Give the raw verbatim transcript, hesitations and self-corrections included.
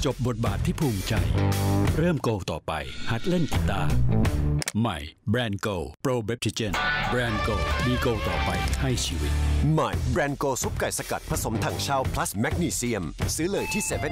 จบบทบาทที่ภูมิใจเริ่มโกต่อไปหัดเล่นกีตาร์ใหม่แบรนด์โกโปรเบปทิเจนแบรนด์โกดีโกต่อไปให้ชีวิตใหม่แบรนด์โกซุปไก่สกัดผสมถังเช่า plus แมกนีเซียมซื้อเลยที่เซเว่น